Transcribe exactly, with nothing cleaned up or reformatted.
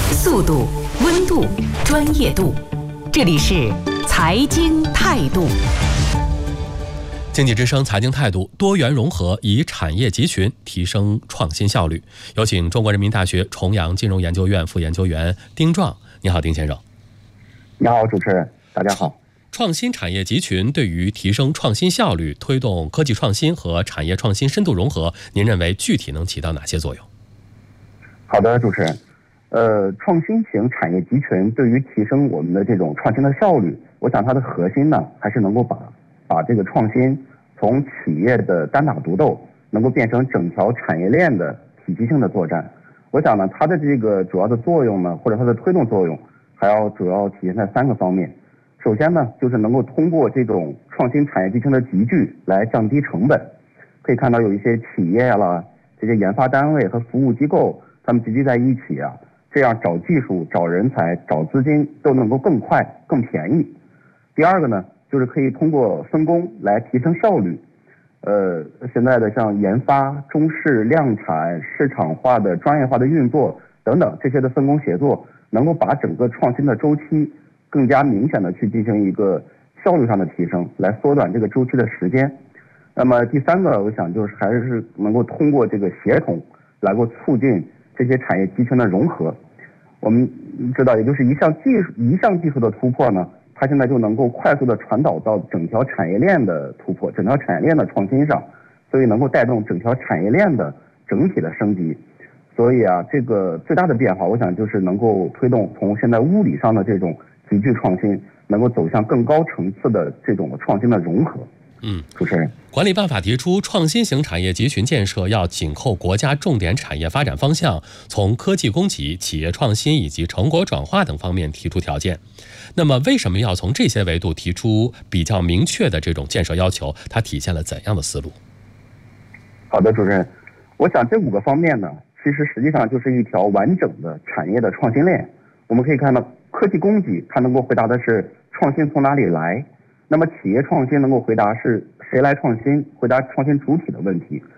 速度、温度、专业度，这里是财经态度。经济之声财经态度，多元融合，以产业集群提升创新效率。有请中国人民大学重阳金融研究院副研究员丁壮。你好，丁先生。 你好，主持人，大家好。 创新产业集群对于提升创新效率、推动科技创新和产业创新深度融合，您认为具体能起到哪些作用？ 好的，主持人。呃，创新型产业集群对于提升我们的这种创新的效率，我想它的核心呢，还是能够把把这个创新从企业的单打独斗，能够变成整条产业链的体系性的作战。我想呢，它的这个主要的作用呢，或者它的推动作用，还要主要体现在三个方面。首先呢，就是能够通过这种创新产业集群的集聚来降低成本。可以看到有一些企业啦，这些研发单位和服务机构，他们集聚在一起啊，这样找技术、找人才、找资金都能够更快、更便宜。第二个呢，就是可以通过分工来提升效率。呃，现在的像研发、中试、量产、市场化的专业化的运作等等这些的分工协作，能够把整个创新的周期更加明显的去进行一个效率上的提升，来缩短这个周期的时间。那么第三个，我想就是还是能够通过这个协同，来够促进这些产业集群的融合。我们知道，也就是一项技术一项技术的突破呢，它现在就能够快速的传导到整条产业链的突破，整条产业链的创新上，所以能够带动整条产业链的整体的升级。所以啊，这个最大的变化，我想就是能够推动从现在物理上的这种集聚创新，能够走向更高层次的这种创新的融合。 嗯， 主持人， 管理办法提出，创新型产业集群建设要紧扣国家重点产业发展方向，从科技供给、企业创新以及成果转化等方面提出条件。那么，为什么要从这些维度提出比较明确的这种建设要求？它体现了怎样的思路？ 好的，主持人，我想这五个方面呢，其实实际上就是一条完整的产业的创新链。我们可以看到，科技供给它能够回答的是创新从哪里来。那么企业创新能够回答是谁来创新，回答创新主体的问题。